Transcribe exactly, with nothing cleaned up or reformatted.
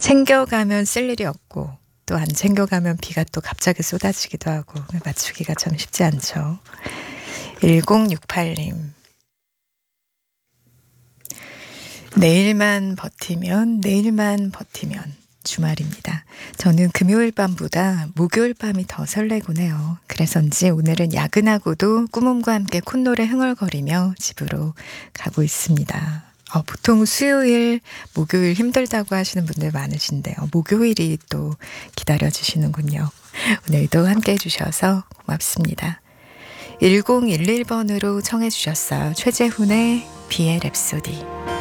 챙겨가면 쓸 일이 없고 또 안 챙겨가면 비가 또 갑자기 쏟아지기도 하고 맞추기가 참 쉽지 않죠. 일공육팔 님. 내일만 버티면 내일만 버티면 주말입니다. 저는 금요일 밤보다 목요일 밤이 더 설레곤 해요. 그래서인지 오늘은 야근하고도 꾸mom과 함께 콧노래 흥얼거리며 집으로 가고 있습니다. 어, 보통 수요일, 목요일 힘들다고 하시는 분들 많으신데요. 목요일이 또 기다려주시는군요. 오늘도 함께 해주셔서 고맙습니다. 일공일일 번으로 청해 주셨어요. 최재훈의 비의 랩소디.